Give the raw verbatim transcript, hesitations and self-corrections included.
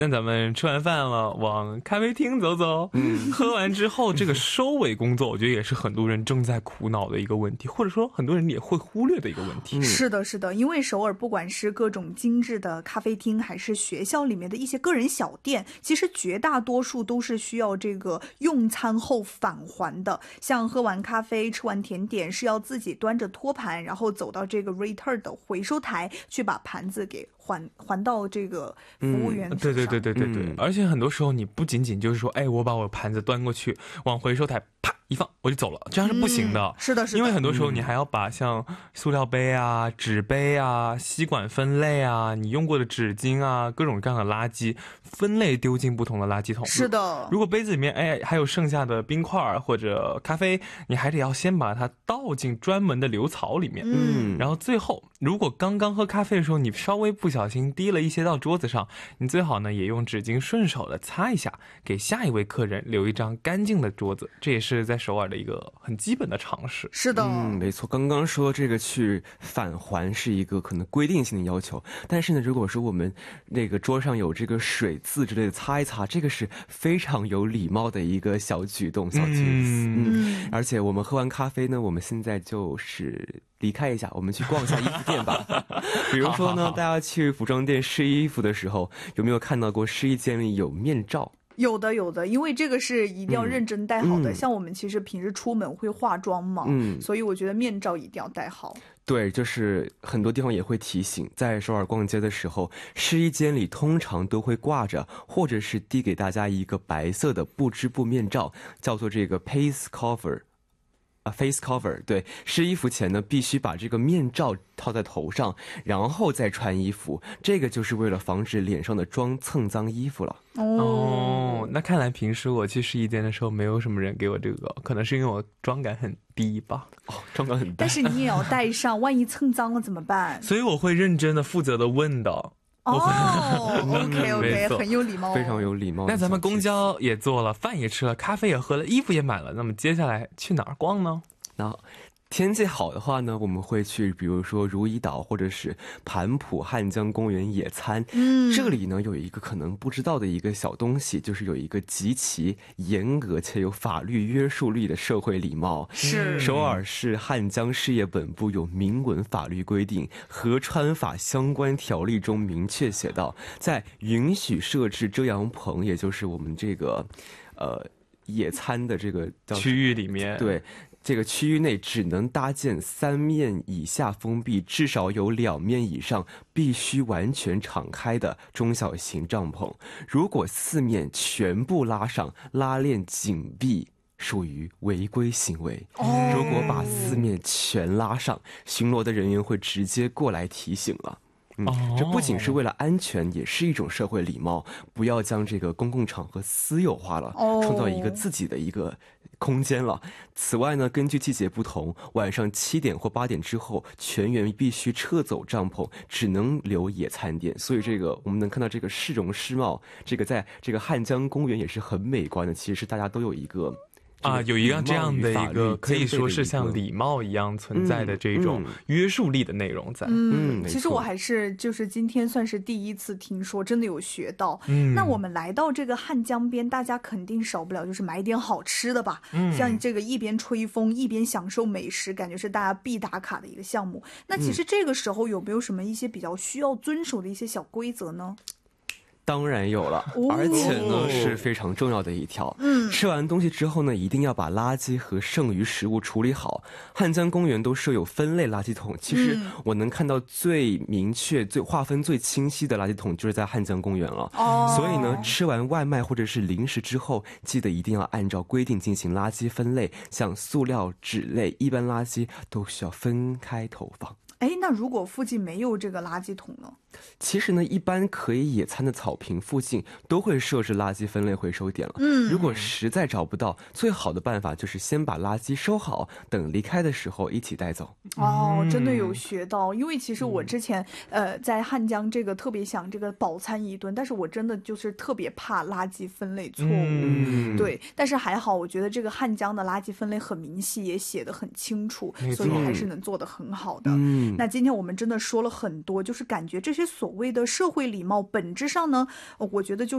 那咱们吃完饭了，往咖啡厅走走。嗯，喝完之后，这个收尾工作，我觉得也是很多人正在苦恼的一个问题，或者说很多人也会忽略的一个问题。 嗯、是的，是的，因为首尔不管是各种精致的咖啡厅，还是学校里面的一些个人小店，其实绝大多数都是需要这个用餐后返还的。像喝完咖啡、吃完甜点，是要自己端着托盘，然后走到这个 return 的回收台去把盘子给还还到这个服务员手上。 嗯、对对对对对对、嗯，而且很多时候你不仅仅就是说，哎，我把我盘子端过去，往回收台啪一放我就走了，这样是不行的。 嗯、是的，是的， 因为很多时候你还要把像塑料杯啊、纸杯啊、吸管分类啊，你用过的纸巾啊，各种各样的垃圾分类丢进不同的垃圾桶。 是的， 如果杯子里面哎还有剩下的冰块或者咖啡，你还得要先把它倒进专门的流槽里面。 嗯， 然后最后，如果刚刚喝咖啡的时候你稍微不小心滴了一些到桌子上，你最好呢也用纸巾顺手的擦一下，给下一位客人留一张干净的桌子。这也是在首尔的一个很基本的常识。 是的， 嗯，没错。刚刚说这个去返还是一个可能规定性的要求，但是呢，如果说我们那个桌上有这个水渍之类的擦一擦，这个是非常有礼貌的一个小举动、小举止。嗯，嗯而且我们喝完咖啡呢，我们现在就是离开一下，我们去逛一下衣服店吧。比如说呢，大家去服装店试衣服的时候，有没有看到过试衣间里有面罩？ 有的有的，因为这个是一定要认真戴好的、嗯、像我们其实平时出门会化妆嘛、嗯、所以我觉得面罩一定要戴好。 对，就是很多地方也会提醒，在首尔逛街的时候，试衣间里通常都会挂着或者是递给大家一个白色的不织布面罩，叫做这个 face cover啊 face cover。 对，试衣服前呢必须把这个面罩套在头上，然后再穿衣服，这个就是为了防止脸上的妆蹭脏衣服了。 哦，那看来平时我去试衣间的时候没有什么人给我这个，可能是因为我妆感很低吧。 哦，妆感很低， 但是你也要带上，万一蹭脏了怎么办？ 所以我会认真的负责的问的。 哦，OK OK， 很有礼貌、哦， 非常有礼貌。 那咱们公交也坐了，饭也吃了，咖啡也喝了，衣服也买了，那么接下来去哪儿逛呢？ 那天气好的话呢，我们会去比如说如意岛或者是盘浦汉江公园野餐。嗯，这里呢有一个可能不知道的一个小东西，就是有一个极其严格且有法律约束力的社会礼貌。 是首尔市汉江事业本部有明文法律规定，河川法相关条例中明确写道，在允许设置遮阳棚，也就是我们这个呃野餐的这个叫区域里面， 对，这个区域内只能搭建三面以下封闭，至少有两面以上必须完全敞开的中小型帐篷。如果四面全部拉上，拉链紧闭，属于违规行为。哦，如果把四面全拉上，巡逻的人员会直接过来提醒了。嗯，这不仅是为了安全，也是一种社会礼貌，不要将这个公共场合私有化了，创造一个自己的一个空间了。此外呢，根据季节不同，晚上七点或八点之后，全员必须撤走帐篷，只能留野餐垫。所以这个我们能看到这个市容市貌，这个在这个汉江公园也是很美观的。其实大家都有一个啊，有一个这样的一个可以说是像礼貌一样存在的这种约束力的内容在。 嗯，其实我还是就是今天算是第一次听说，真的有学到。嗯，那我们来到这个汉江边，大家肯定少不了就是买点好吃的吧。嗯，像这个一边吹风一边享受美食，感觉是大家必打卡的一个项目。那其实这个时候有没有什么一些比较需要遵守的一些小规则呢？ 当然有了，而且呢是非常重要的一条。嗯，吃完东西之后呢，一定要把垃圾和剩余食物处理好。汉江公园都设有分类垃圾桶，其实我能看到最明确、最划分最清晰的垃圾桶就是在汉江公园了。哦，所以呢，吃完外卖或者是零食之后，记得一定要按照规定进行垃圾分类，像塑料、纸类、一般垃圾都需要分开投放。 哎，那如果附近没有这个垃圾桶呢？ 其实呢，一般可以野餐的草坪附近都会设置垃圾分类回收点了。嗯，如果实在找不到，最好的办法就是先把垃圾收好，等离开的时候一起带走。 哦，真的有学到，因为其实我之前、嗯、呃在汉江这个特别想这个饱餐一顿，但是我真的就是特别怕垃圾分类错误。嗯，对，但是还好，我觉得这个汉江的垃圾分类很明细，也写得很清楚，所以还是能做得很好的。嗯，那今天我们真的说了很多，就是感觉这些所谓的社会礼貌本质上呢，我觉得就